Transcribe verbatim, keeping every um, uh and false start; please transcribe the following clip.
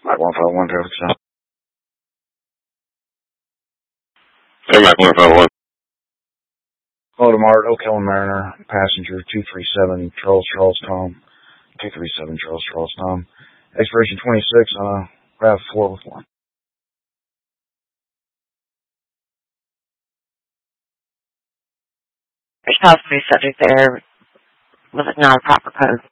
Mike one five one, traffic stop. Hey, Mike one five one. Hello, Mart, Ocala Mariner, passenger two three seven, Charles Charles Tom, two three seven, Charles Charles Tom, expiration twenty-six on a RAV four with one. There's possibly subject there with not a proper code.